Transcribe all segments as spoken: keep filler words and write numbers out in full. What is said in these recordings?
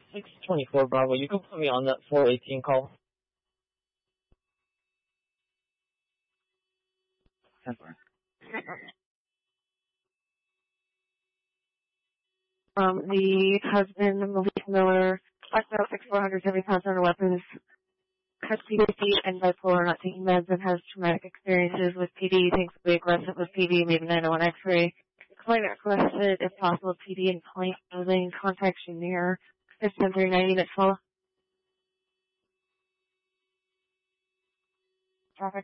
six twenty-four Bravo, you can put me on that four eighteen call. Um, the husband, Malik Miller, blacked out six four hundred seventy pounds under weapons, has P T S D and bipolar, not taking meds, and has traumatic experiences with P D, thinks will be aggressive with P D, maybe nine oh one X-ray. Client requested, if possible, P D and client building, contact you near fifteen thirty-nine units full. Traffic.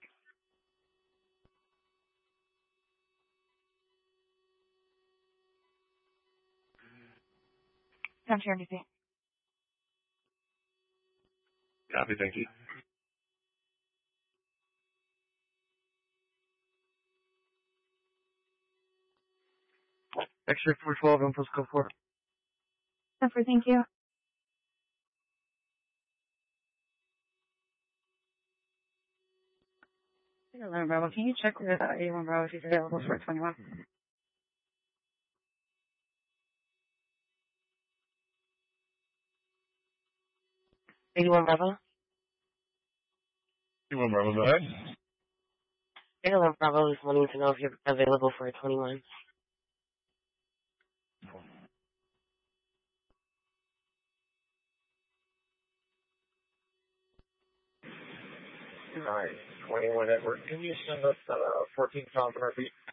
Come here, M D C. Copy, thank you. X-ray four twelve, info scope four. Super, thank you. eighty-one Bravo, can you check with uh, eighty-one Bravo if he's available for twenty-one? eighty-one Bravo? eighty-one Bravo, go ahead. eighty-one Bravo is wanting to know if you're available for a twenty-one. Alright, twenty-one Edward, can you send us uh, fourteen pounds per feet?